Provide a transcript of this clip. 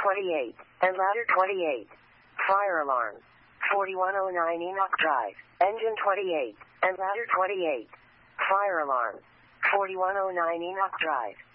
28, and ladder 28. Fire alarm. 4109 Enoch Drive. Engine 28, and ladder 28. Fire alarm. 4109 Enoch Drive.